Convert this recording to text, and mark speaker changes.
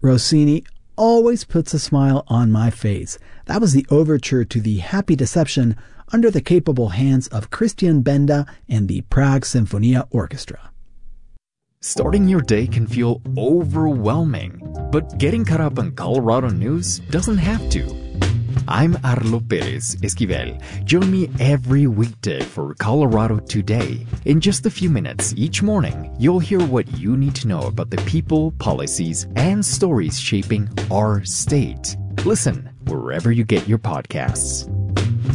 Speaker 1: Rossini always puts a smile on my face. That was the overture to The Happy Deception under the capable hands of Christian Benda and the Prague Sinfonia Orchestra.
Speaker 2: Starting your day can feel overwhelming, but getting caught up on Colorado news doesn't have to. I'm Arlo Perez Esquivel. Join me every weekday for Colorado Today. In just a few minutes each morning, you'll hear what you need to know about the people, policies, and stories shaping our state. Listen wherever you get your podcasts.